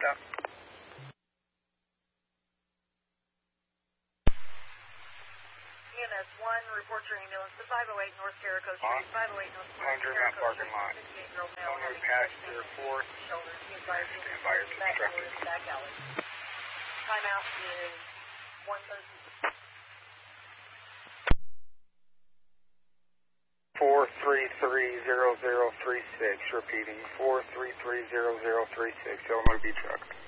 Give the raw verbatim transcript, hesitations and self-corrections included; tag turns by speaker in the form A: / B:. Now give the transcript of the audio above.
A: stop.
B: E M S one, report your ambulance to five oh eight North Jericho Street, five oh eight North
A: Hundred on parking lot. Onward passenger four.
B: Shoulders, he advised you
A: Stand by, it's
B: back
A: obstructed.
B: door, back alley. Timeout is one thirty.
A: Four three three zero zero three six. Repeating four three three zero zero three six. Illinois B truck.